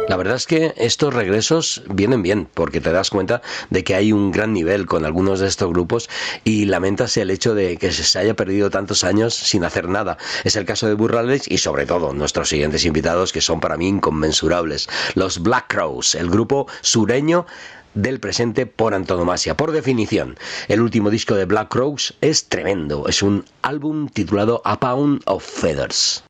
La verdad es que estos regresos vienen bien, porque te das cuenta de que hay un gran nivel con algunos de estos grupos y lamentas el hecho de que se haya perdido tantos años sin hacer nada. Es el caso de Burrales y sobre todo nuestros siguientes invitados, que son para mí inconmensurables. Los Black Crowes, el grupo sureño del presente por antonomasia. Por definición, el último disco de Black Crowes es tremendo. Es un álbum titulado A Pound of Feathers.